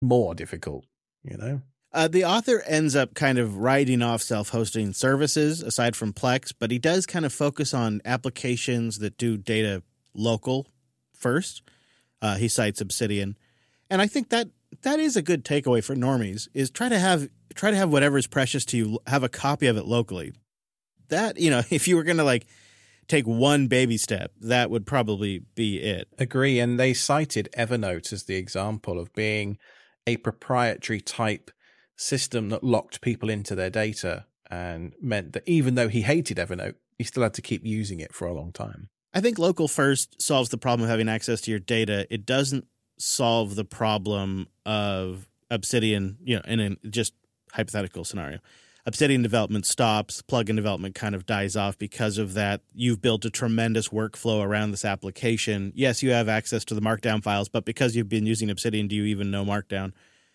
more difficult, you know? The author ends up kind of writing off self-hosting services aside from Plex, but he does kind of focus on applications that do data local first. He cites Obsidian. And I think that is a good takeaway for normies, is try to have whatever is precious to you, have a copy of it locally. That, if you were going to like take one baby step, that would probably be it. Agree. And they cited Evernote as the example of being a proprietary type system that locked people into their data and meant that even though he hated Evernote, he still had to keep using it for a long time. I think local first solves the problem of having access to your data. It doesn't solve the problem of Obsidian, in a just hypothetical scenario. Obsidian development stops, plugin development kind of dies off because of that. You've built a tremendous workflow around this application. Yes, you have access to the Markdown files, but because you've been using Obsidian, do you even know Markdown?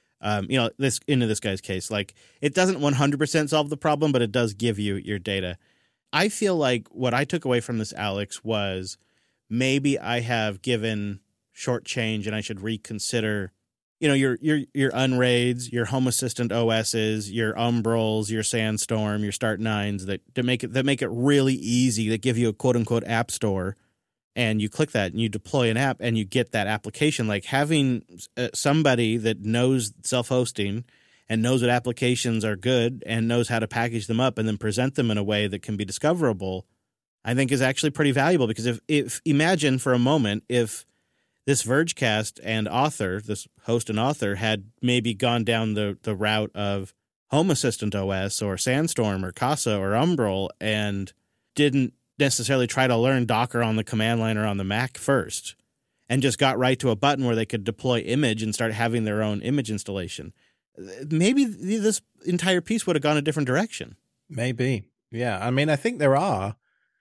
This guy's case, like, it doesn't 100% solve the problem, but it does give you your data. I feel like what I took away from this, Alex, was maybe I have given short change and I should reconsider, your Unraids, your Home Assistant OSs, your Umbrals, your Sandstorm, your Start9s that make it really easy, that give you a quote unquote app store. And you click that and you deploy an app and you get that application. Like having somebody that knows self-hosting and knows what applications are good and knows how to package them up and then present them in a way that can be discoverable, I think is actually pretty valuable. Because if imagine for a moment if this Vergecast and author, this host and author, had maybe gone down the route of Home Assistant OS or Sandstorm or Casa or Umbral and didn't necessarily try to learn Docker on the command line or on the Mac first and just got right to a button where they could deploy image and start having their own image installation, maybe this entire piece would have gone a different direction. Maybe. Yeah. I mean, I think there are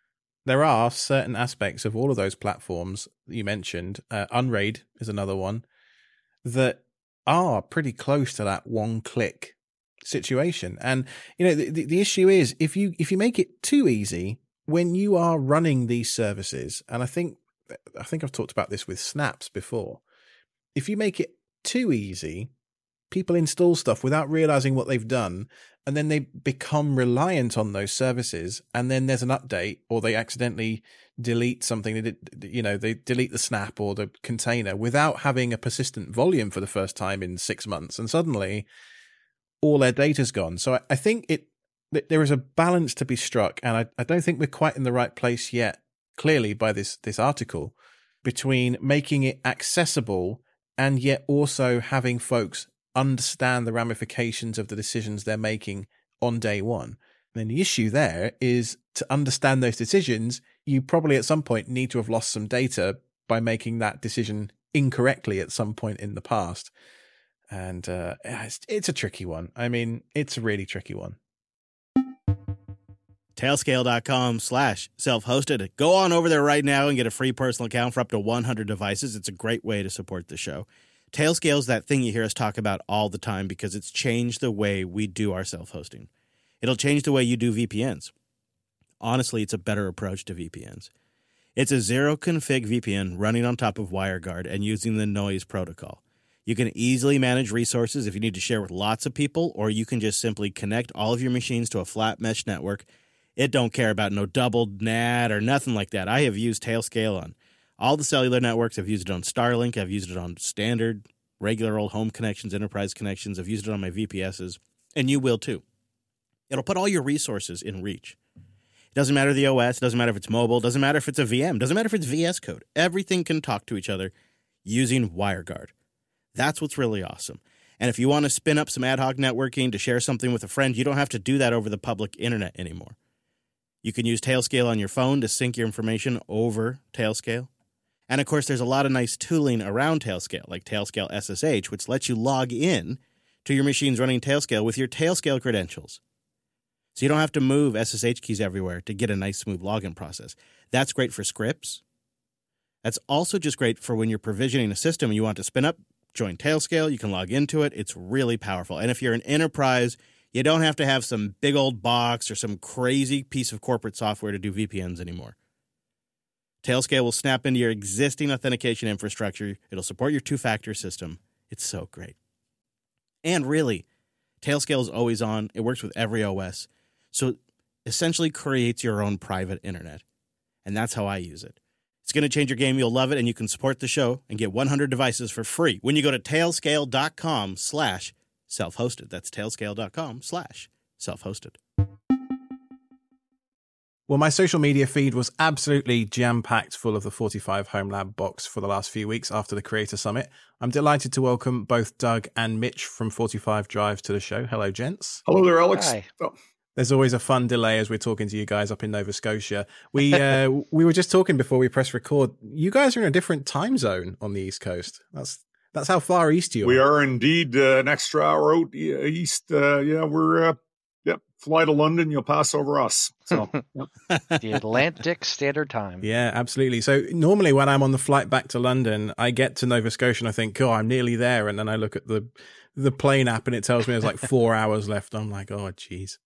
certain aspects of all of those platforms that you mentioned. Unraid is another one that are pretty close to that one-click situation. And, the issue is if you make it too easy, when you are running these services, and I think I've talked about this with Snaps before, if you make it too easy, people install stuff without realizing what they've done, and then they become reliant on those services, and then there's an update, or they accidentally delete something, they delete the snap or the container without having a persistent volume for the first time in 6 months, and suddenly all their data's gone. So I think there is a balance to be struck, and I don't think we're quite in the right place yet, clearly by this article, between making it accessible and yet also having folks understand the ramifications of the decisions they're making on day one. And then the issue there is, to understand those decisions, you probably at some point need to have lost some data by making that decision incorrectly at some point in the past. And it's a tricky one. I mean, it's a really tricky one. Tailscale.com/self-hosted. Go on over there right now and get a free personal account for up to 100 devices. It's a great way to support the show. Tailscale is that thing you hear us talk about all the time because it's changed the way we do our self-hosting. It'll change the way you do VPNs. Honestly, it's a better approach to VPNs. It's a zero-config VPN running on top of WireGuard and using the noise protocol. You can easily manage resources if you need to share with lots of people, or you can just simply connect all of your machines to a flat mesh network. It don't care about no doubled NAT or nothing like that. I have used Tailscale on all the cellular networks. I've used it on Starlink. I've used it on standard, regular old home connections, enterprise connections. I've used it on my VPSs, and you will too. It'll put all your resources in reach. It doesn't matter the OS. It doesn't matter if it's mobile. It doesn't matter if it's a VM. It doesn't matter if it's VS Code. Everything can talk to each other using WireGuard. That's what's really awesome. And if you want to spin up some ad hoc networking to share something with a friend, you don't have to do that over the public internet anymore. You can use Tailscale on your phone to sync your information over Tailscale. And of course, there's a lot of nice tooling around Tailscale, like Tailscale SSH, which lets you log in to your machines running Tailscale with your Tailscale credentials. So you don't have to move SSH keys everywhere to get a nice smooth login process. That's great for scripts. That's also just great for when you're provisioning a system and you want to spin up, join Tailscale, you can log into it. It's really powerful. And if you're an enterprise, you don't have to have some big old box or some crazy piece of corporate software to do VPNs anymore. Tailscale will snap into your existing authentication infrastructure. It'll support your two-factor system. It's so great. And really, Tailscale is always on. It works with every OS. So essentially creates your own private internet. And that's how I use it. It's going to change your game. You'll love it. And you can support the show and get 100 devices for free when you go to tailscale.com/self-hosted. That's tailscale.com/self-hosted. Well, my social media feed was absolutely jam-packed full of the 45 Home Lab box for the last few weeks after the Creator Summit. I'm delighted to welcome both Doug and Mitch from 45 Drive to the show. Hello, gents. Hello there, Alex. Hi. Oh. There's always a fun delay as we're talking to you guys up in Nova Scotia. We were just talking before we press record. You guys are in a different time zone on the East Coast. That's how far east you are. We are indeed an extra hour out east. We're fly to London, you'll pass over us. So The Atlantic Standard Time. Yeah, absolutely. So normally when I'm on the flight back to London, I get to Nova Scotia and I think, oh, I'm nearly there. And then I look at the plane app and it tells me there's like 4 hours left. I'm like, oh, geez.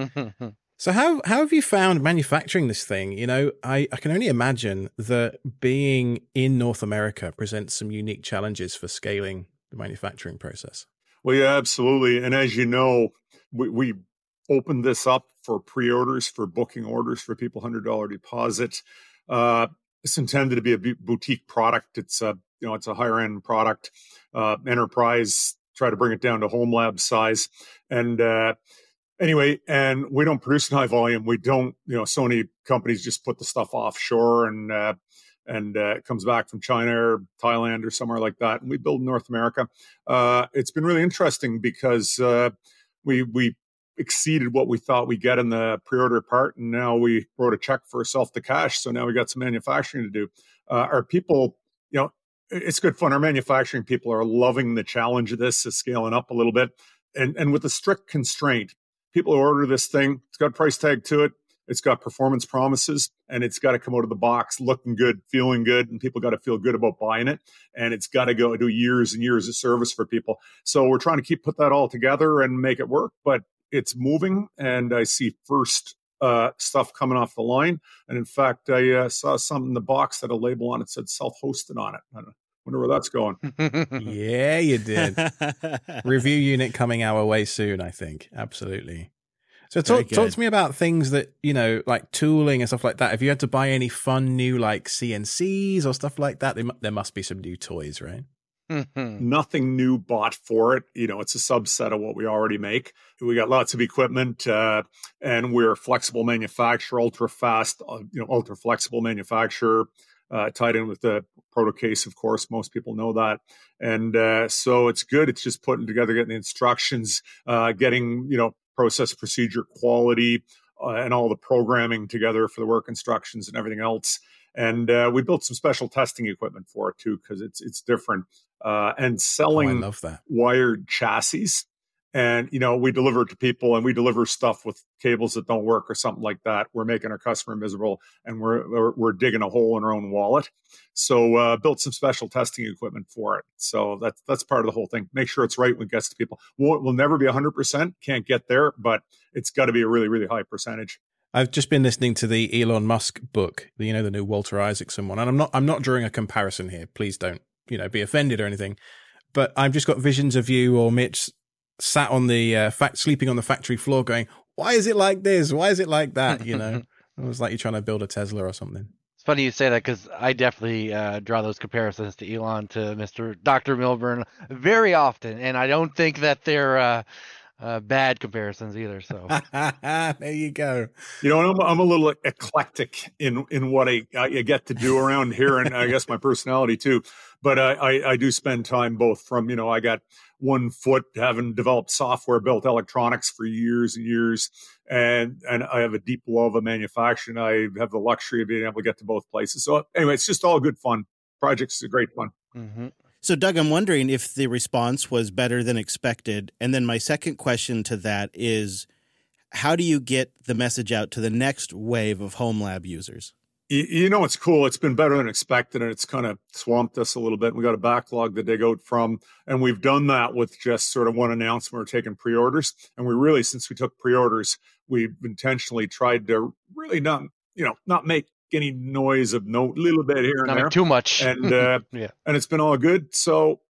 So how have you found manufacturing this thing? You know, I can only imagine that being in North America presents some unique challenges for scaling the manufacturing process. well, yeah, absolutely. And as you know, we opened this up for pre-orders, for booking orders for people, $100 deposit. It's intended to be a boutique product. It's a higher end product. Enterprise, try to bring it down to home lab size. And anyway, and we don't produce in high volume. We don't, so many companies just put the stuff offshore and it comes back from China or Thailand or somewhere like that. And we build in North America. It's been really interesting because we exceeded what we thought we'd get in the pre-order part. And now we wrote a check for ourselves to cash. So now we got some manufacturing to do. Our people, it's good fun. Our manufacturing people are loving the challenge of this, is scaling up a little bit. And with a strict constraint, people who order this thing, it's got a price tag to it. It's got performance promises, and it's got to come out of the box looking good, feeling good, and people got to feel good about buying it. And it's got to go do years and years of service for people. So we're trying to put that all together and make it work, but it's moving, and I see first stuff coming off the line. And in fact, I saw something in the box that a label on it said self-hosted on it. I wonder where that's going. Yeah, you did. Review unit coming our way soon, I think. Absolutely. So talk to me about things that, like tooling and stuff like that. Have you had to buy any fun new like CNCs or stuff like that? There must be some new toys, right? Nothing new bought for it. It's a subset of what we already make. We got lots of equipment, and we're a flexible manufacturer, ultra fast, ultra flexible manufacturer, tied in with the Protocase, of course. Most people know that. And so it's good. It's just putting together, getting the instructions, getting, process, procedure, quality, and all the programming together for the work instructions and everything else. And we built some special testing equipment for it too, because it's different. And selling I love that. wired chassis, and we deliver it to people, and we deliver stuff with cables that don't work or something like that. We're making our customer miserable, and we're digging a hole in our own wallet. So built some special testing equipment for it. So that's part of the whole thing. Make sure it's right when it gets to people. We'll never be 100%. Can't get there, but it's got to be a really, really high percentage. I've just been listening to the Elon Musk book, the new Walter Isaacson one, and I'm not drawing a comparison here. Please don't, be offended or anything. But I've just got visions of you or Mitch sat on the sleeping on the factory floor, going, "Why is it like this? Why is it like that?" It was like you're trying to build a Tesla or something. It's funny you say that because I definitely draw those comparisons to Elon, to Dr. Milburn very often, and I don't think that they're bad comparisons either. So there you go. I'm a little eclectic in what I get to do around here, and I guess my personality too. But I do spend time both from, I got 1 foot having developed software, built electronics for years and years, and I have a deep love of manufacturing. I have the luxury of being able to get to both places. So anyway, it's just all good fun. Projects are great fun. Mm-hmm. So, Doug, I'm wondering if the response was better than expected. And then my second question to that is, how do you get the message out to the next wave of home lab users? It's cool. It's been better than expected, and it's kind of swamped us a little bit. We got a backlog to dig out from, and we've done that with just sort of one announcement. We're taking pre-orders, and we really, since we took pre-orders, we've intentionally tried to really not make any noise of note, little bit here and there, too much, and yeah. And it's been all good. So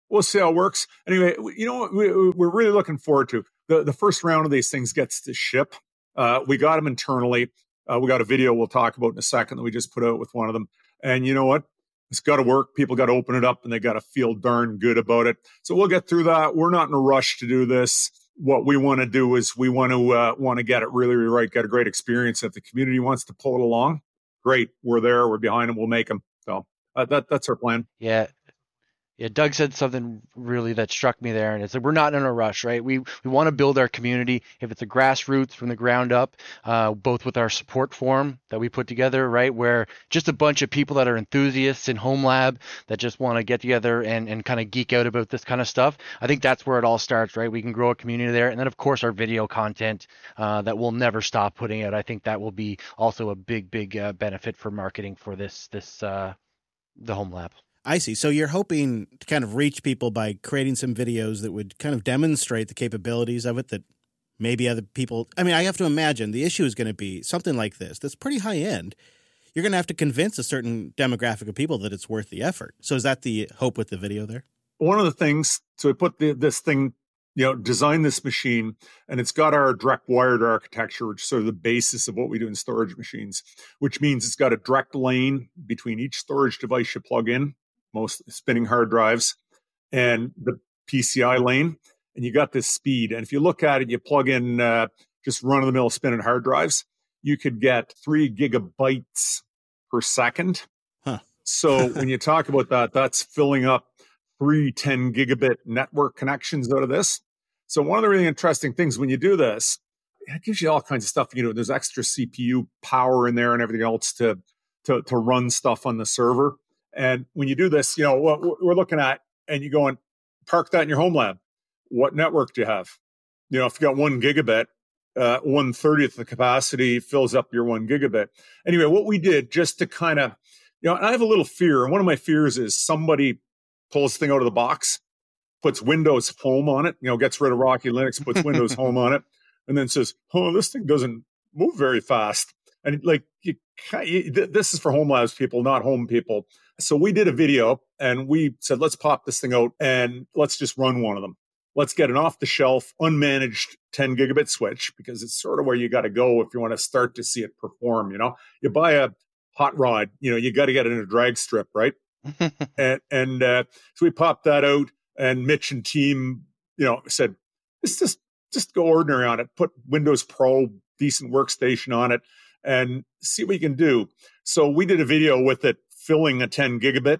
we'll see how it works. Anyway, you know what we're really looking forward to? The first round of these things gets to ship. We got them internally. We got a video we'll talk about in a second that we just put out with one of them. And you know what? It's got to work. People got to open it up and they got to feel darn good about it. So we'll get through that. We're not in a rush to do this. What we want to do is we want to get it really, really right, get a great experience. If the community wants to pull it along, great. We're there. We're behind them. We'll make them. So that's our plan. Yeah. Yeah, Doug said something really that struck me there, and it's like we're not in a rush, right? We want to build our community. If it's a grassroots from the ground up, both with our support forum that we put together, right, where just a bunch of people that are enthusiasts in Home Lab that just want to get together and kind of geek out about this kind of stuff. I think that's where it all starts, right? We can grow a community there, and then of course our video content that we'll never stop putting out. I think that will be also a big benefit for marketing for the Home Lab. I see. So you're hoping to kind of reach people by creating some videos that would kind of demonstrate the capabilities of it that maybe other people... I mean, I have to imagine the issue is going to be something like this that's pretty high end. You're going to have to convince a certain demographic of people that it's worth the effort. So is that the hope with the video there? One of the things, so we put this thing, design this machine, and it's got our direct wired architecture, which is sort of the basis of what we do in storage machines, which means it's got a direct lane between each storage device you plug in, most spinning hard drives, and the PCI lane, and you got this speed. And if you look at it, you plug in just run-of-the-mill spinning hard drives, you could get 3 gigabytes per second. Huh. So when you talk about that, that's filling up 3 10 gigabit network connections out of this. So one of the really interesting things when you do this, it gives you all kinds of stuff. There's extra CPU power in there and everything else to run stuff on the server. And when you do this, what we're looking at, and you go and park that in your Home Lab. What network do you have? If you got 1 gigabit, 1/30th of the capacity fills up your 1 gigabit. Anyway, what we did just to kind of, and I have a little fear. And one of my fears is somebody pulls the thing out of the box, puts Windows Home on it, gets rid of Rocky Linux, puts Windows Home on it, and then says, oh, this thing doesn't move very fast. And this is for Home Labs people, not home people. So we did a video and we said, let's pop this thing out and let's just run one of them. Let's get an off-the-shelf, unmanaged 10 gigabit switch, because it's sort of where you got to go if you want to start to see it perform. You buy a hot rod, you got to get it in a drag strip, right? and so we popped that out, and Mitch and team, said, let's just go ordinary on it. Put Windows Pro, decent workstation on it, and see what you can do. So we did a video with it filling a 10 gigabit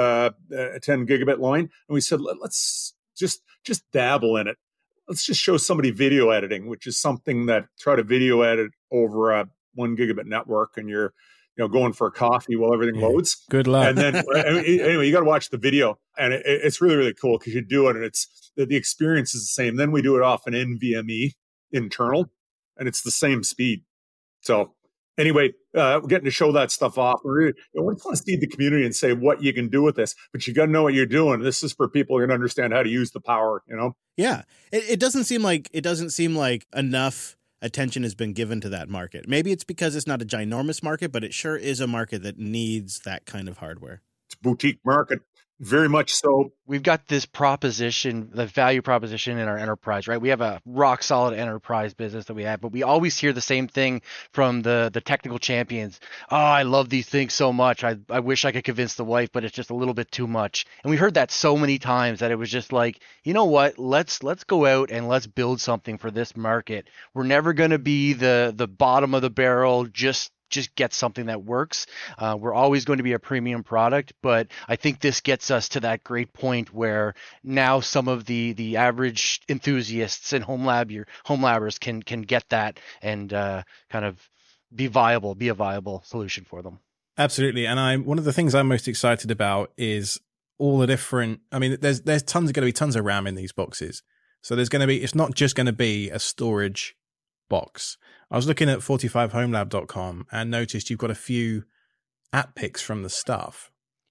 line, and we said, let's just dabble in it. Let's just show somebody video editing, which is something that try to video edit over a 1 gigabit network, and you're going for a coffee while everything loads. Good luck. And then anyway, you got to watch the video, and it's really, really cool because you do it, and it's the experience is the same. Then we do it off an NVMe internal, and it's the same speed. So anyway, we're getting to show that stuff off. We just want to seed the community and say what you can do with this, but you got to know what you're doing. This is for people who are going to understand how to use the power. Yeah, it doesn't seem like enough attention has been given to that market. Maybe it's because it's not a ginormous market, but it sure is a market that needs that kind of hardware. It's a boutique market. Very much so. We've got this proposition, the value proposition in our enterprise, right? We have a rock solid enterprise business that we have, but we always hear the same thing from the technical champions. Oh, I love these things so much. I wish I could convince the wife, but it's just a little bit too much. And we heard that so many times that it was just like, you know what? Let's go out and let's build something for this market. We're never going to be the bottom of the barrel, just get something that works. We're always going to be a premium product, but I think this gets us to that great point where now some of the average enthusiasts in Home Labbers can get that and kind of be a viable solution for them. Absolutely. And one of the things I'm most excited about is all the different, there's going to be tons of RAM in these boxes. So it's not just going to be a storage box. I was looking at 45homelab.com and noticed you've got a few app picks from the stuff.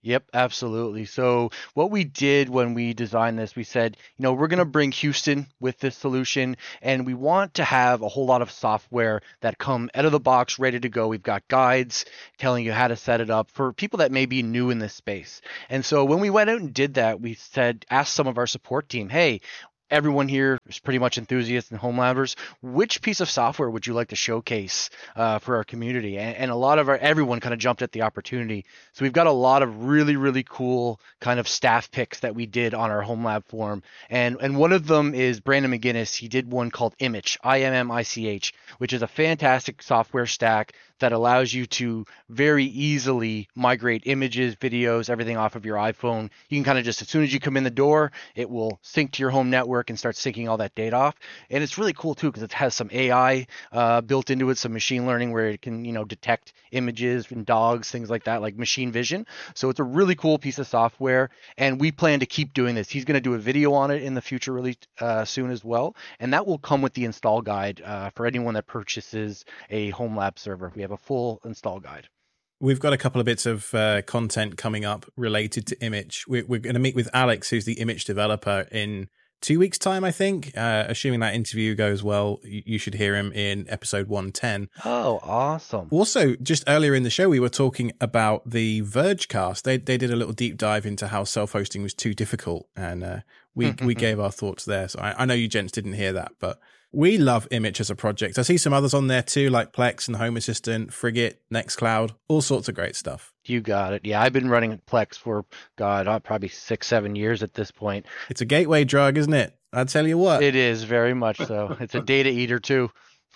Yep, absolutely. So what we did when we designed this, we said, we're going to bring Houston with this solution, and we want to have a whole lot of software that come out of the box ready to go. We've got guides telling you how to set it up for people that may be new in this space. And so when we went out and did that, we said, ask some of our support team, hey, everyone here is pretty much enthusiasts and home labbers. Which piece of software would you like to showcase for our community? And a lot of everyone kind of jumped at the opportunity. So we've got a lot of really, really cool kind of staff picks that we did on our home lab forum. And one of them is Brandon McGinnis. He did one called Immich, IMMICH, which is a fantastic software stack that allows you to very easily migrate images, videos, everything off of your iPhone. You can kind of just, as soon as you come in the door, it will sync to your home network and start syncing all that data off. And it's really cool too, because it has some AI built into it, some machine learning where it can, detect images and dogs, things like that, like machine vision. So it's a really cool piece of software, and we plan to keep doing this. He's going to do a video on it in the future really soon as well. And that will come with the install guide for anyone that purchases a home lab server. We have a full install guide. We've got a couple of bits of content coming up related to Immich. We're going to meet with Alex, who's the Immich developer, in 2 weeks' time, I think. Assuming that interview goes well, you should hear him in episode 110. Oh, awesome. Also, just earlier in the show, we were talking about the Vergecast. They did a little deep dive into how self-hosting was too difficult, and we gave our thoughts there. So I know you gents didn't hear that, but we love Immich as a project. I see some others on there too, like Plex and Home Assistant, Frigate, Nextcloud, all sorts of great stuff. You got it. Yeah, I've been running Plex for, probably 6-7 years at this point. It's a gateway drug, isn't it? I tell you what. It is, very much so. It's a data eater too.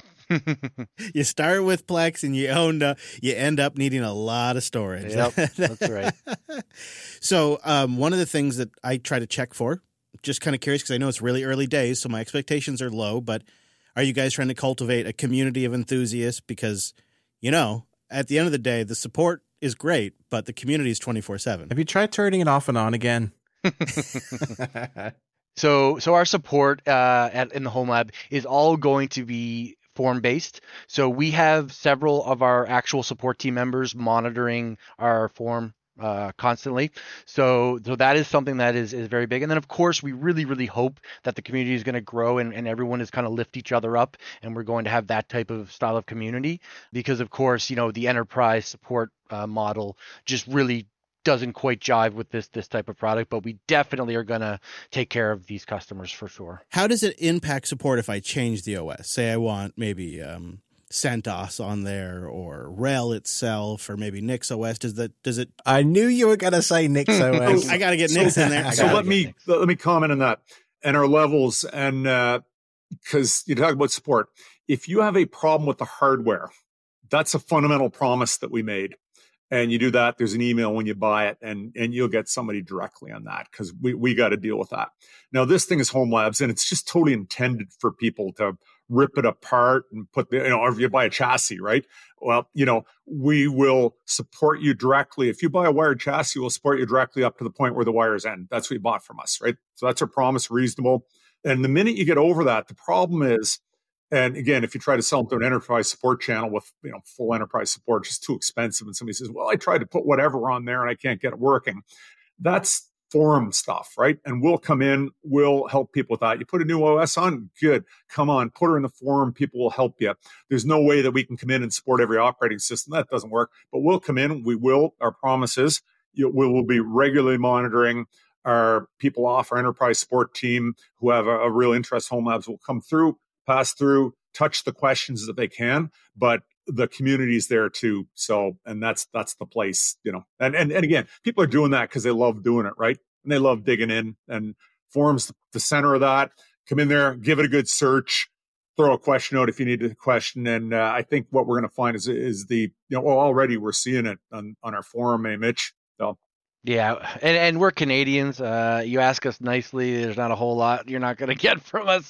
You start with Plex and you end up needing a lot of storage. Yep, that's right. So one of the things that I try to check for, just kind of curious because I know it's really early days, so my expectations are low, but are you guys trying to cultivate a community of enthusiasts? Because, at the end of the day, the support is great, but the community is 24/7. Have you tried turning it off and on again? So our support in the home lab is all going to be form-based. So we have several of our actual support team members monitoring our form constantly. So that is something that is very big. And then of course we really, really hope that the community is going to grow and everyone is kind of lift each other up, and we're going to have that type of style of community, because of course, the enterprise support model just really doesn't quite jive with this type of product, but we definitely are going to take care of these customers for sure. How does it impact support if I change the OS? Say I want maybe CentOS on there, or RHEL itself, or maybe NixOS. Does it? I knew you were going to say NixOS. I got to get Nix in there. So let me comment on that and our levels, and because you talk about support. If you have a problem with the hardware, that's a fundamental promise that we made. And you do that, there's an email when you buy it, and you'll get somebody directly on that, because we got to deal with that. Now, this thing is home labs, and it's just totally intended for people to rip it apart and put or if you buy a chassis, right? Well, we will support you directly. If you buy a wired chassis, we'll support you directly up to the point where the wires end. That's what you bought from us, right? So that's our promise, reasonable. And the minute you get over that, the problem is, and again, if you try to sell them to an enterprise support channel with full enterprise support, it's just too expensive. And somebody says, well, I tried to put whatever on there and I can't get it working. That's forum stuff, right? And we'll come in, we'll help people with that. You put a new OS on, good. Come on, put her in the forum, people will help you. There's no way that we can come in and support every operating system. That doesn't work. But we'll come in, we will. Our promise is we will be regularly monitoring. Our people off our enterprise support team who have a real interest, home labs, will come through, pass through, touch the questions that they can, but the community's there too. So, and that's the place, and again, people are doing that because they love doing it, right? And they love digging in, and forums the center of that. Come in there, give it a good search, throw a question out if you need a question. And I think what we're going to find is already we're seeing it on our forum, Mitch. So. Yeah, and we're Canadians. You ask us nicely, there's not a whole lot you're not going to get from us.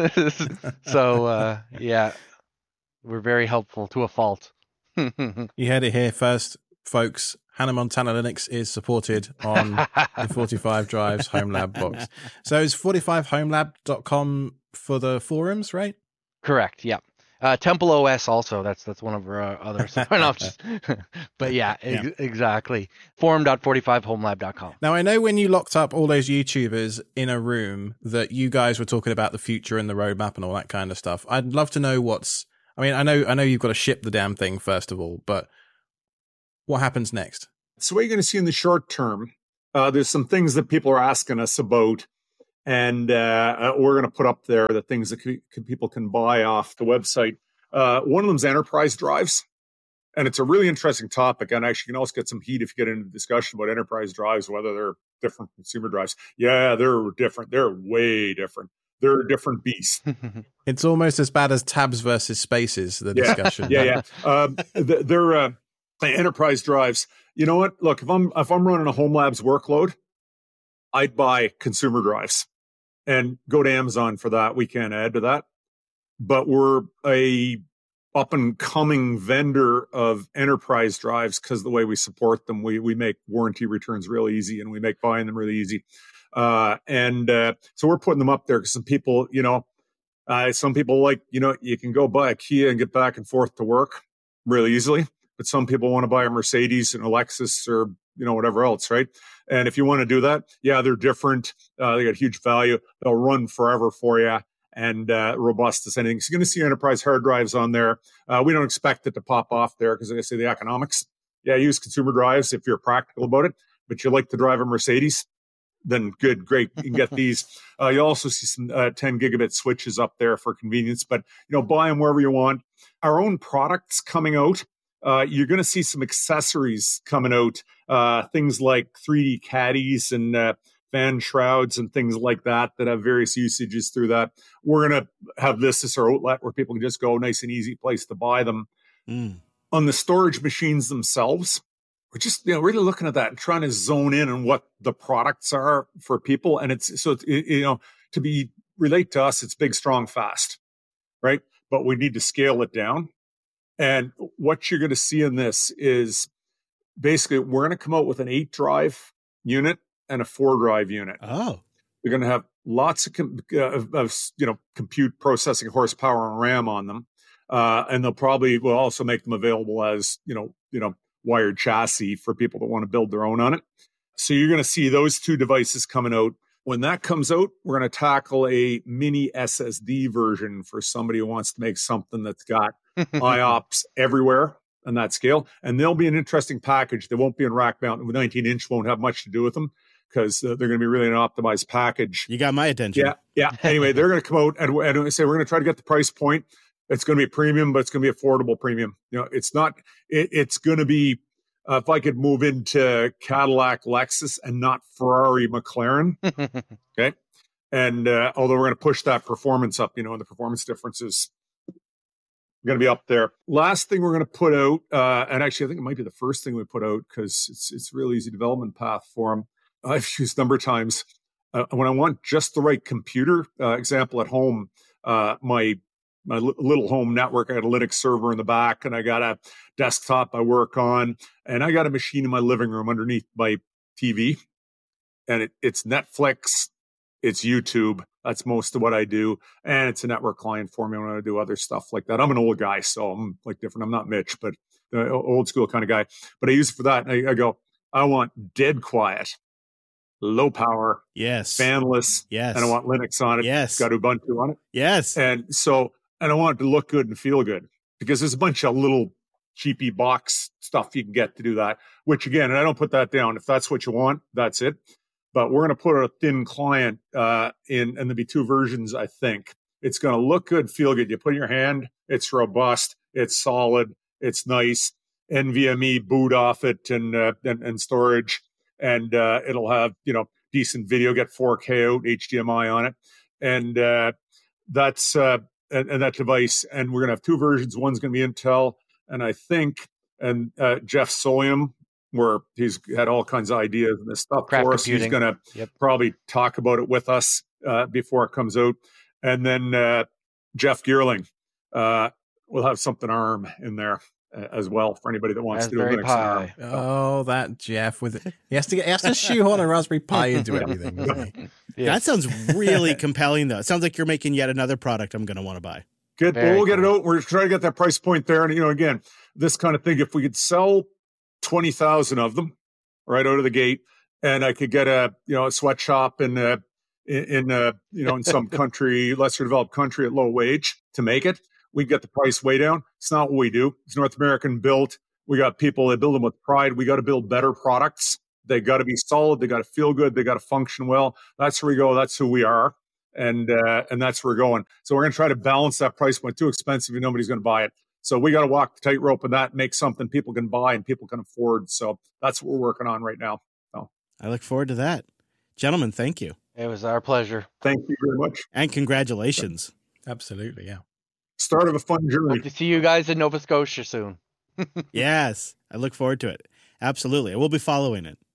So, yeah, we're very helpful to a fault. You heard it here first, folks. Hannah Montana Linux is supported on the 45 Drives Home Lab box. So it's 45homelab.com for the forums, right? Correct, yeah. Temple OS also. That's one of our others. But yeah, exactly. Forum.45homelab.com. Now, I know when you locked up all those YouTubers in a room that you guys were talking about the future and the roadmap and all that kind of stuff. I'd love to know I know you've got to ship the damn thing first of all, but what happens next? So what you're going to see in the short term, there's some things that people are asking us about, and we're going to put up there the things that people can buy off the website. One of them is enterprise drives, and it's a really interesting topic. And actually, you can also get some heat if you get into discussion about enterprise drives, whether they're different consumer drives. Yeah, they're different. They're way different. They're a different beast. It's almost as bad as tabs versus spaces, the discussion. Yeah. They're enterprise drives. You know what? Look, if I'm running a Home Labs workload, I'd buy consumer drives and go to Amazon for that. We can't add to that. But we're a up and coming vendor of enterprise drives because of the way we support them. We make warranty returns real easy, and we make buying them really easy. So we're putting them up there because some people, like, you can go buy a Kia and get back and forth to work really easily. But some people want to buy a Mercedes and a Lexus or, whatever else, right? And if you want to do that, yeah, they're different. They got huge value. They'll run forever for you, and robust as anything. So you're going to see enterprise hard drives on there. We don't expect it to pop off there because, like I say, the economics. Yeah, use consumer drives if you're practical about it, but you like to drive a Mercedes, then good, great. You can get these. You'll also see some 10 gigabit switches up there for convenience, but, buy them wherever you want. Our own products coming out. You're going to see some accessories coming out, things like 3D caddies and fan shrouds and things like that have various usages through that. We're going to have this as our outlet where people can just go, nice and easy place to buy them. On the storage machines themselves, we're just really looking at that and trying to zone in on what the products are for people. And to relate to us, it's big, strong, fast, right? But we need to scale it down. And what you're going to see in this is basically we're going to come out with an 8-drive unit and a 4-drive unit. Oh, we're going to have lots of compute processing horsepower and RAM on them, and we'll also make them available as wired chassis for people that want to build their own on it. So you're going to see those 2 devices coming out. When that comes out, we're going to tackle a mini SSD version for somebody who wants to make something that's got IOPS everywhere on that scale. And they'll be an interesting package. They won't be in rack mount. The 19-inch won't have much to do with them because they're going to be really an optimized package. You got my attention. Yeah. Anyway, they're going to come out and say we're going to try to get the price point. It's going to be premium, but it's going to be affordable premium. It's not. It's going to be. If I could move into Cadillac, Lexus, and not Ferrari, McLaren, okay? And although we're going to push that performance up, and the performance differences are going to be up there. Last thing we're going to put out, and actually I think it might be the first thing we put out because it's a real easy development path for them. I've used a number of times. When I want just the right computer, example at home, my little home network, I got a Linux server in the back, and I got a desktop I work on, and I got a machine in my living room underneath my TV, and it's Netflix, it's YouTube. That's most of what I do, and it's a network client for me when I do other stuff like that. I'm an old guy, so I'm like different. I'm not Mitch, but old school kind of guy. But I use it for that, and I go, I want dead quiet, low power, yes, fanless, yes, and I want Linux on it. Yes, got Ubuntu on it. Yes, and I want it to look good and feel good because there's a bunch of little cheapy box stuff you can get to do that, which again, and I don't put that down. If that's what you want, that's it. But we're going to put a thin client and there'll be 2 versions, I think. It's going to look good, feel good. You put it in your hand, it's robust, it's solid, it's nice. NVMe boot off it and storage, and it'll have decent video, get 4K out, HDMI on it, and that's and that device. And we're going to have 2 versions. One's going to be Intel, and I think Jeff Solium, where he's had all kinds of ideas and this stuff Craft for us. computing. He's going to probably talk about it with us before it comes out. And then Jeff Geerling will have something ARM in there as well for anybody that wants to do Raspberry Linux and Pi. ARM. Oh, that Jeff with it. He has to shoehorn a Raspberry Pi into everything, doesn't he? Yeah. That sounds really compelling, though. It sounds like you're making yet another product I'm going to want to buy. We'll get it out. We're trying to get that price point there. And, again, this kind of thing, if we could sell 20,000 of them right out of the gate, and I could get a sweatshop in some country, lesser developed country at low wage to make it, we'd get the price way down. It's not what we do. It's North American built. We got people that build them with pride. We got to build better products. They got to be solid. They got to feel good. They got to function well. That's where we go. That's who we are. And that's where we're going. So we're going to try to balance that price point. Too expensive, nobody's going to buy it. So we got to walk the tightrope of that, make something people can buy and people can afford. So that's what we're working on right now. So I look forward to that. Gentlemen, thank you. It was our pleasure. Thank you very much. And congratulations. Absolutely, yeah. Start of a fun journey. Hope to see you guys in Nova Scotia soon. Yes, I look forward to it. Absolutely. We'll be following it.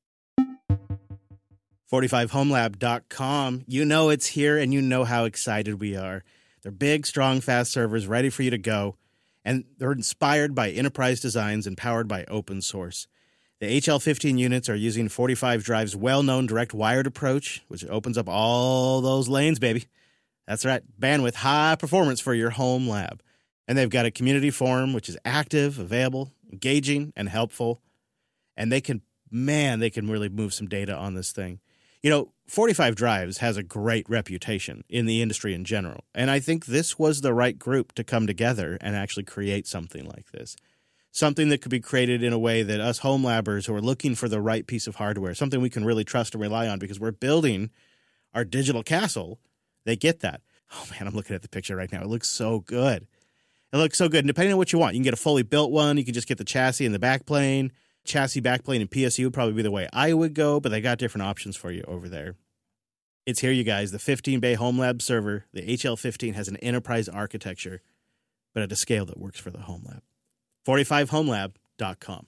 45homelab.com. You know it's here, and you know how excited we are. They're big, strong, fast servers ready for you to go, and they're inspired by enterprise designs and powered by open source. The HL15 units are using 45 Drive's well-known direct wired approach, which opens up all those lanes, baby. That's right, bandwidth, high performance for your home lab. And they've got a community forum, which is active, available, engaging, and helpful. And they can really move some data on this thing. 45 Drives has a great reputation in the industry in general, and I think this was the right group to come together and actually create something like this. Something that could be created in a way that us home labbers who are looking for the right piece of hardware, something we can really trust and rely on because we're building our digital castle, they get that. Oh, man, I'm looking at the picture right now. It looks so good. It looks so good. And depending on what you want, you can get a fully built one. You can just get the chassis and the backplane. Chassis, backplane, and PSU would probably be the way I would go, but they got different options for you over there. It's here, you guys. The 15-bay home lab server, the HL15, has an enterprise architecture, but at a scale that works for the home lab. 45homelab.com.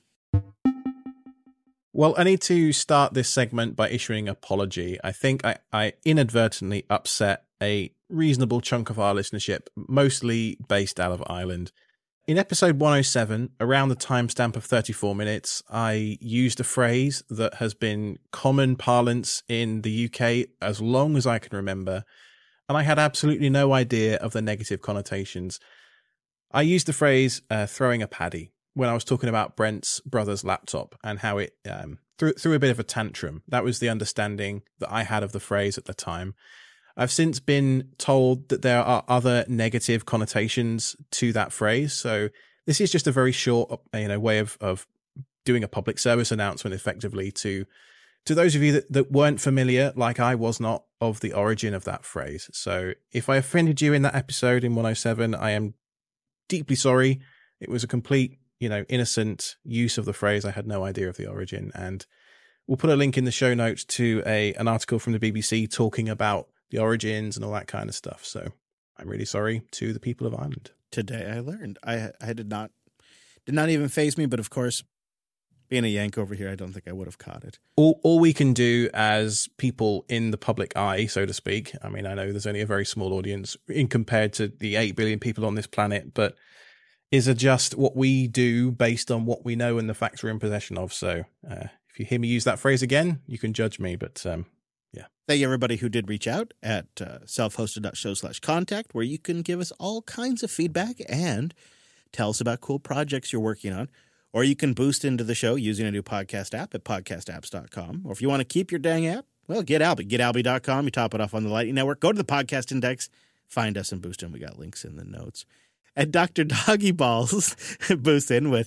Well, I need to start this segment by issuing an apology. I think I inadvertently upset a reasonable chunk of our listenership, mostly based out of Ireland. In episode 107, around the timestamp of 34 minutes, I used a phrase that has been common parlance in the UK as long as I can remember, and I had absolutely no idea of the negative connotations. I used the phrase throwing a paddy when I was talking about Brent's brother's laptop and how it threw a bit of a tantrum. That was the understanding that I had of the phrase at the time. I've since been told that there are other negative connotations to that phrase. So this is just a very short, way of doing a public service announcement effectively to those of you that weren't familiar, like I was not, of the origin of that phrase. So if I offended you in that episode in 107, I am deeply sorry. It was a complete, innocent use of the phrase. I had no idea of the origin. And we'll put a link in the show notes to an article from the BBC talking about the origins and all that kind of stuff. So I'm really sorry to the people of Ireland. Today I learned. I did not even faze me, but of course, being a Yank over here, I don't think I would have caught it. All we can do as people in the public eye, so to speak, I mean, I know there's only a very small audience in compared to the 8 billion people on this planet, but is adjust what we do based on what we know and the facts we're in possession of. So if you hear me use that phrase again, you can judge me, but yeah. Thank you, everybody who did reach out at selfhosted.show/contact, where you can give us all kinds of feedback and tell us about cool projects you're working on. Or you can boost into the show using a new podcast app at podcastapps.com. Or if you want to keep your dang app, well, get Alby. GetAlby.com. You top it off on the Lightning Network. Go to the podcast index. Find us and boost in. We got links in the notes. And Dr. Doggy Balls boosts in with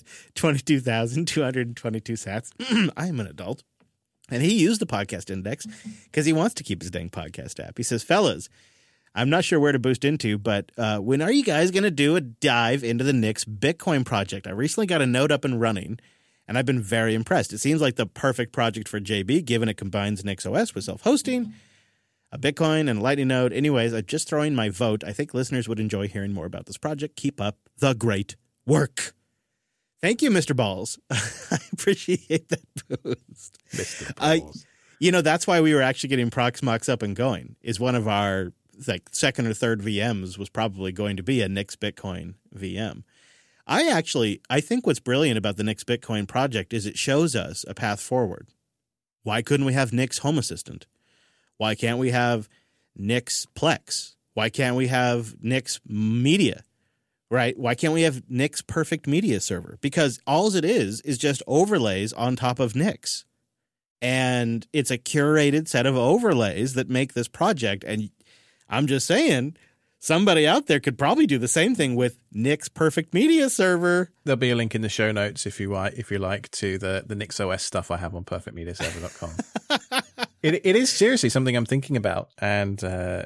22,222 sats. I am an adult. And he used the podcast index because he wants to keep his dang podcast app. He says, fellas, I'm not sure where to boost into, but when are you guys going to do a dive into the Nix Bitcoin project? I recently got a node up and running, and I've been very impressed. It seems like the perfect project for JB, given it combines NixOS with self-hosting, a Bitcoin, and a Lightning node. Anyways, I'm just throwing my vote. I think listeners would enjoy hearing more about this project. Keep up the great work. Thank you, Mr. Balls. I appreciate that boost. Mr. Balls. That's why we were actually getting Proxmox up and going, is one of our second or third VMs was probably going to be a Nix Bitcoin VM. I think what's brilliant about the Nix Bitcoin project is it shows us a path forward. Why couldn't we have Nix Home Assistant? Why can't we have Nix Plex? Why can't we have Nix Media? right? Why can't we have Nick's perfect media server? Because all it is just overlays on top of Nick's. And it's a curated set of overlays that make this project. And I'm just saying, somebody out there could probably do the same thing with Nick's perfect media server. There'll be a link in the show notes if you like to the NixOS stuff I have on perfectmediaserver.com. It is seriously something I'm thinking about, and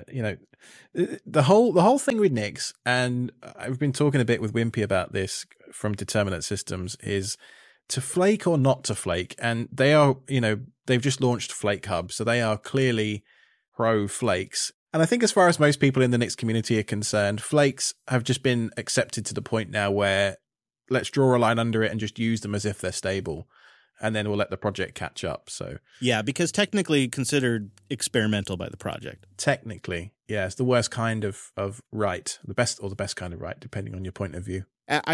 the whole thing with Nix, and I've been talking a bit with Wimpy about this from Determinate Systems, is to flake or not to flake. And they are, they've just launched Flake Hub, so they are clearly pro flakes. And I think as far as most people in the Nix community are concerned, flakes have just been accepted to the point now where let's draw a line under it and just use them as if they're stable. And then we'll let the project catch up. So yeah, because technically considered experimental by the project. Technically, yeah, it's the worst kind of right, the best kind of right, depending on your point of view.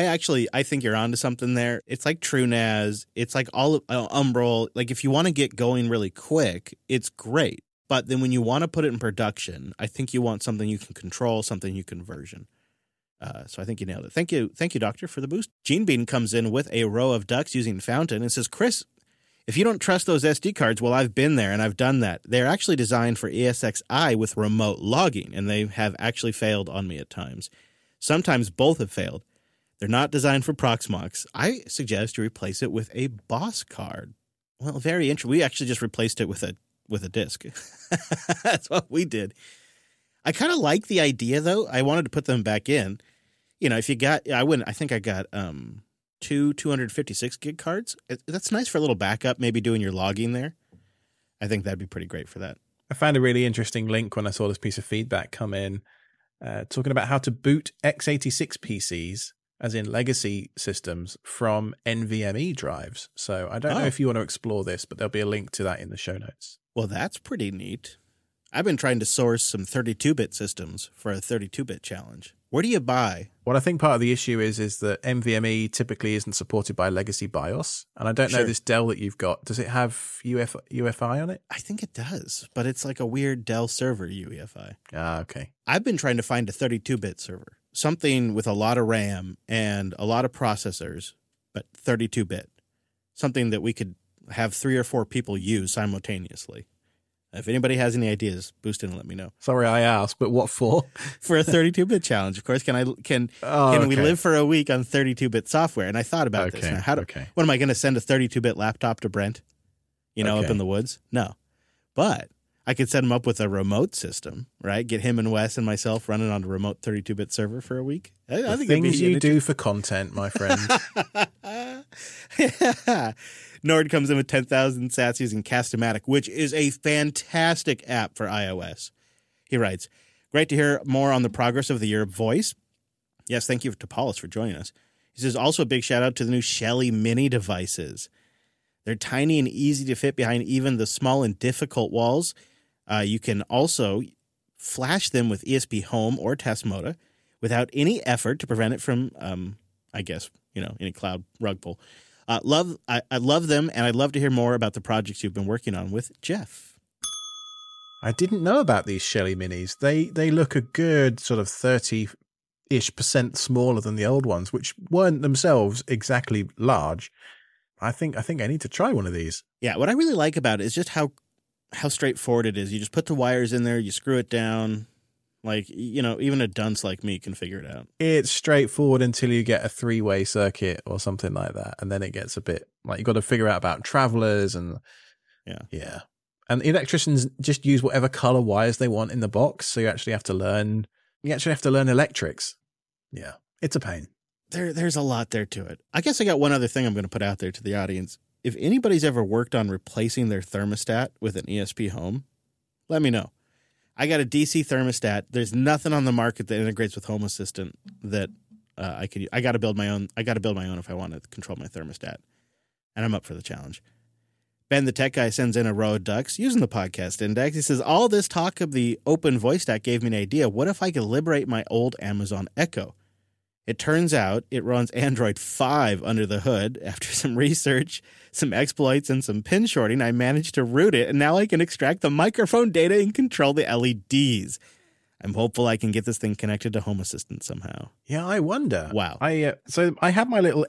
I think you're onto something there. It's like TrueNAS. It's like all of Umbrel. Like if you want to get going really quick, it's great. But then when you want to put it in production, I think you want something you can control, something you can version. So I think you nailed it. Thank you, Doctor, for the boost. Gene Bean comes in with a row of ducks using Fountain and says, Chris, if you don't trust those SD cards, well, I've been there and I've done that. They're actually designed for ESXi with remote logging, and they have actually failed on me at times. Sometimes both have failed. They're not designed for Proxmox. I suggest you replace it with a Boss card. Well, very interesting. We actually just replaced it with a disc. That's what we did. I kind of like the idea, though. I wanted to put them back in. If you got, I think I got two 256 gig cards. That's nice for a little backup, maybe doing your logging there. I think that'd be pretty great for that. I found a really interesting link when I saw this piece of feedback come in, talking about how to boot x86 PCs, as in legacy systems, from NVMe drives. So I don't know if you want to explore this, but there'll be a link to that in the show notes. Well, that's pretty neat. I've been trying to source some 32-bit systems for a 32-bit challenge. Where do you buy? Well, I think part of the issue is that NVMe typically isn't supported by legacy BIOS. And I don't know this Dell that you've got. Does it have UEFI on it? I think it does, but it's like a weird Dell server UEFI. Ah, okay. I've been trying to find a 32-bit server. Something with a lot of RAM and a lot of processors, but 32-bit. Something that we could have 3 or 4 people use simultaneously. If anybody has any ideas, boost in and let me know. Sorry I asked, but what for? For a 32-bit challenge, of course. Can we live for a week on 32-bit software? And I thought about this. Now, what am I going to send a 32-bit laptop to Brent? Up in the woods? No. But I could set him up with a remote system, right? Get him and Wes and myself running on a remote 32-bit server for a week. I think things you do for content, my friend. Yeah. Nord comes in with 10,000 sats using Cast-O-Matic, which is a fantastic app for iOS. He writes, great to hear more on the progress of the Europe Voice. Yes, thank you to Paulus for joining us. He says, also a big shout out to the new Shelly Mini devices. They're tiny and easy to fit behind even the small and difficult walls. You can also flash them with ESP Home or Tasmota without any effort to prevent it from, any cloud rug pull. I love them, and I'd love to hear more about the projects you've been working on with Jeff. I didn't know about these Shelly Minis. They look a good sort of 30-ish% smaller than the old ones, which weren't themselves exactly large. I think I need to try one of these. Yeah, what I really like about it is just how straightforward it is. You just put the wires in there, you screw it down. Like, even a dunce like me can figure it out. It's straightforward until you get a 3-way circuit or something like that. And then it gets a bit like you've got to figure out about travelers and yeah. And electricians just use whatever color wires they want in the box. So you actually have to learn electrics. Yeah. It's a pain. There's a lot there to it. I guess I got one other thing I'm going to put out there to the audience. If anybody's ever worked on replacing their thermostat with an ESP Home, let me know. I got a DC thermostat. There's nothing on the market that integrates with Home Assistant that I could use. I got to build my own. If I want to control my thermostat, and I'm up for the challenge. Ben, the tech guy, sends in a row of ducks using the podcast index. He says, all this talk of the open voice stack gave me an idea. What if I could liberate my old Amazon Echo? It turns out it runs Android 5 under the hood. After some research, some exploits, and some pin shorting, I managed to root it, and now I can extract the microphone data and control the LEDs. I'm hopeful I can get this thing connected to Home Assistant somehow. Yeah, I wonder. Wow. So I had my little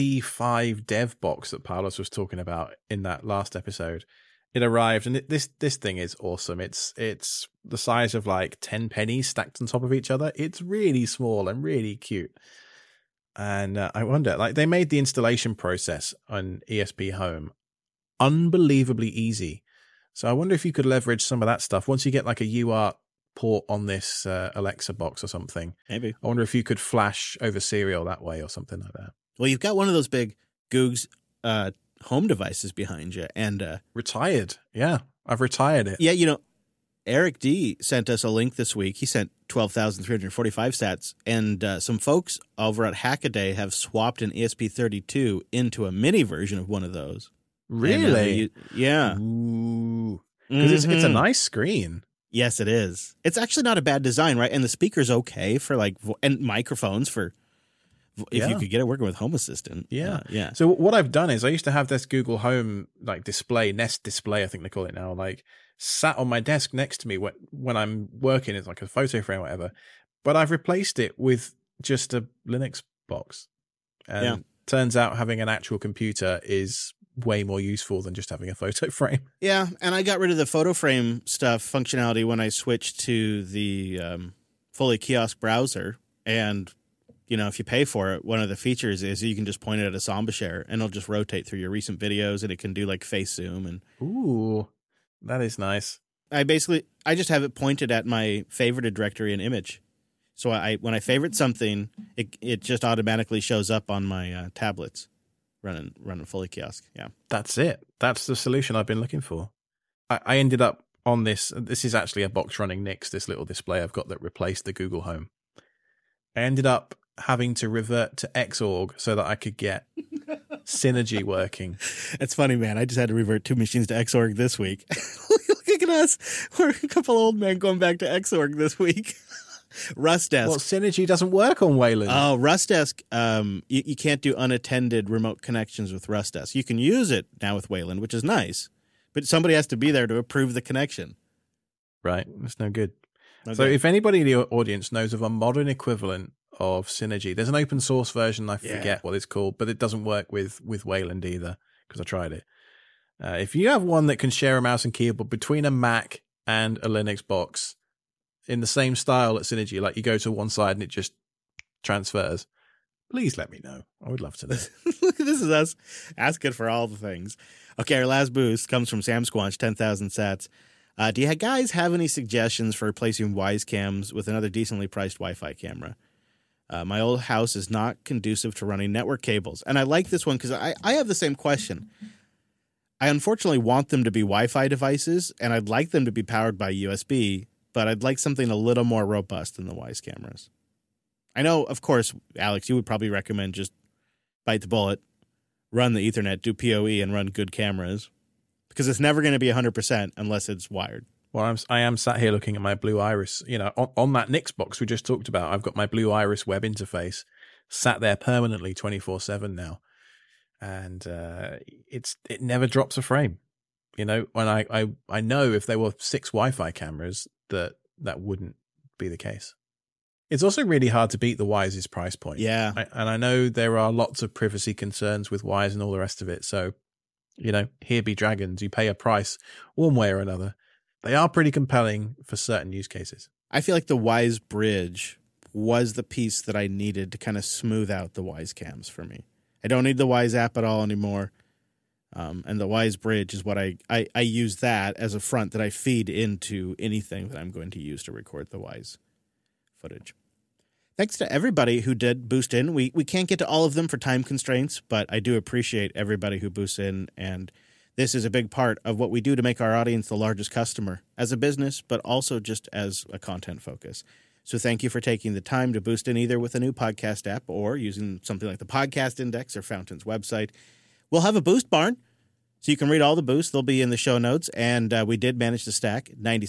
MT5 dev box that Paulus was talking about in that last episode. It arrived, and this thing is awesome. It's the size of like 10 pennies stacked on top of each other. It's really small and really cute. And I wonder, like, they made the installation process on ESP Home unbelievably easy. So I wonder if you could leverage some of that stuff once you get like a UART port on this Alexa box or something. Maybe. I wonder if you could flash over serial that way or something like that. Well, you've got one of those big Goog's home devices behind you, and retired. Yeah, I've retired it. Yeah, Eric D sent us a link this week. He sent 12,345 sats, and some folks over at Hackaday have swapped an ESP32 into a mini version of one of those. Really? Yeah. Ooh. Because it's a nice screen. Yes, it is. It's actually not a bad design, right? And the speaker's okay for and microphones for if you could get it working with Home Assistant. Yeah. Yeah. So what I've done is I used to have this Google Home like display, Nest display, I think they call it now, like sat on my desk next to me when I'm working. It's like a photo frame or whatever. But I've replaced it with just a Linux box. And turns out having an actual computer is way more useful than just having a photo frame. Yeah, and I got rid of the photo frame stuff functionality when I switched to the fully kiosk browser. And, if you pay for it, one of the features is you can just point it at a Samba share and it'll just rotate through your recent videos, and it can do like face zoom. And ooh, that is nice. I just have it pointed at my favorited directory and image. So when I favorite something, it just automatically shows up on my tablets. Running fully kiosk, yeah. That's it. That's the solution I've been looking for. I ended up on this. This is actually a box running Nix, this little display I've got that replaced the Google Home. I ended up having to revert to Xorg so that I could get Synergy working. It's funny, man. I just had to revert 2 machines to Xorg this week. Look at us. We're a couple old men going back to Xorg this week. Rustdesk. Well, Synergy doesn't work on Wayland. Oh, Rustdesk. You can't do unattended remote connections with Rustdesk. You can use it now with Wayland, which is nice, but somebody has to be there to approve the connection. Right. That's no good. Okay. So if anybody in the audience knows of a modern equivalent of Synergy, there's an open source version. I forget what it's called, but it doesn't work with Wayland either because I tried it. If you have one that can share a mouse and keyboard between a Mac and a Linux box, in the same style at Synergy, like you go to one side and it just transfers, please let me know. I would love to know. This is us asking for all the things. Okay, our last boost comes from Sam Squanch, 10,000 sats. Do you guys have any suggestions for replacing Wyze cams with another decently priced Wi-Fi camera? My old house is not conducive to running network cables. And I like this one because I have the same question. I unfortunately want them to be Wi-Fi devices, and I'd like them to be powered by USB, but I'd like something a little more robust than the Wyze cameras. I know, of course, Alex, you would probably recommend just bite the bullet, run the Ethernet, do PoE, and run good cameras, because it's never going to be 100% unless it's wired. Well, I am sat here looking at my Blue Iris. On that Nix box we just talked about, I've got my Blue Iris web interface sat there permanently 24/7 now, and it never drops a frame. When I know if there were 6 Wi-Fi cameras that wouldn't be the case. It's also really hard to beat the Wyze's price point. Yeah. And I know there are lots of privacy concerns with Wyze and all the rest of it. So, here be dragons. You pay a price one way or another. They are pretty compelling for certain use cases. I feel like the Wyze Bridge was the piece that I needed to kind of smooth out the Wyze cams for me. I don't need the Wyze app at all anymore. And the Wyze Bridge is what I use that as a front that I feed into anything that I'm going to use to record the Wyze footage. Thanks to everybody who did boost in. We can't get to all of them for time constraints, but I do appreciate everybody who boosts in, and this is a big part of what we do to make our audience the largest customer as a business, but also just as a content focus. So thank you for taking the time to boost in either with a new podcast app or using something like the Podcast Index or Fountain's website. We'll have a boost barn, so you can read all the boosts. They'll be in the show notes, and we did manage to stack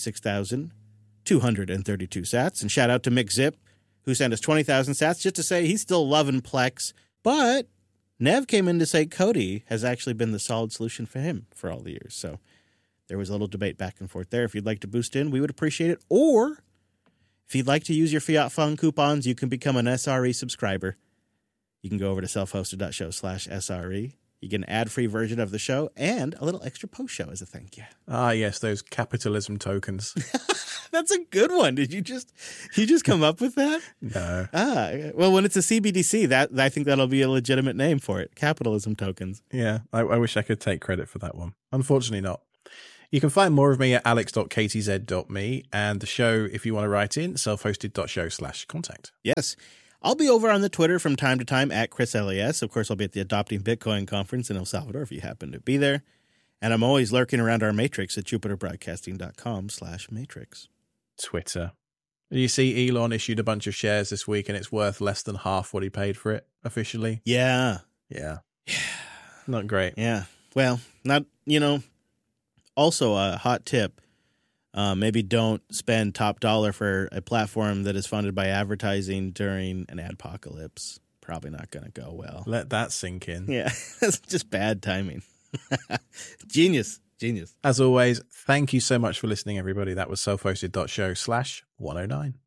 96,232 sats. And shout out to Mick Zip, who sent us 20,000 sats just to say he's still loving Plex. But Nev came in to say Kodi has actually been the solid solution for him for all the years. So there was a little debate back and forth there. If you'd like to boost in, we would appreciate it. Or If you'd like to use your Fiat Fun coupons, you can become an SRE subscriber. You can go over to selfhosted.show/SRE. You get an ad-free version of the show and a little extra post-show as a thank you. Ah, yes, those capitalism tokens. That's a good one. Did you just come up with that? No. Well, when it's a CBDC, I think that'll be a legitimate name for it. Capitalism tokens. Yeah, I wish I could take credit for that one. Unfortunately not. You can find more of me at alex.ktz.me and the show, if you want to write in, selfhosted.show/contact. Yes. I'll be over on the Twitter from time to time at ChrisLAS. Of course, I'll be at the Adopting Bitcoin conference in El Salvador if you happen to be there. And I'm always lurking around our matrix at jupiterbroadcasting.com/matrix. Twitter. You see Elon issued a bunch of shares this week and it's worth less than half what he paid for it officially. Yeah. Yeah. Not great. Yeah. Well, not, also a hot tip. Maybe don't spend top dollar for a platform that is funded by advertising during an adpocalypse. Probably not going to go well. Let that sink in. Yeah, that's just bad timing. Genius. As always, thank you so much for listening, everybody. That was selfhosted.show/109.